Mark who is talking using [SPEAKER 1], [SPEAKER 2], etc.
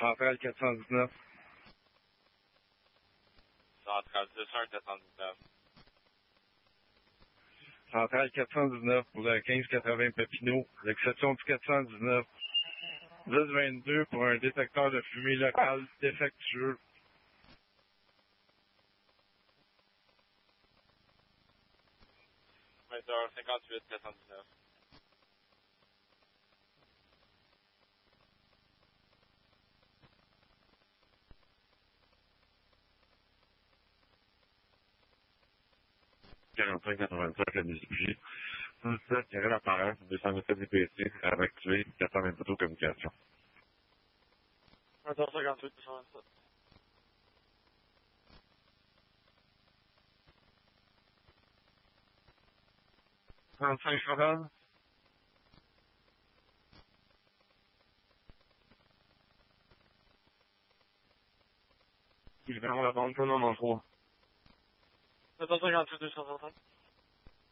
[SPEAKER 1] Centrale 419.
[SPEAKER 2] Centrale 219.
[SPEAKER 1] Centrale 419 pour le 1580 Papineau. L'exception du 419. 1022 pour un détecteur de fumée local défectueux.
[SPEAKER 2] H 58 419.
[SPEAKER 1] $45 87 la Mississippi. 17 Carré l'appareil, 217 DPC, avec tué, 420 photos communication.
[SPEAKER 2] H 58 227.
[SPEAKER 1] 35 Chaval. Ils verront la bande, non, non, 3.
[SPEAKER 2] H 58 225.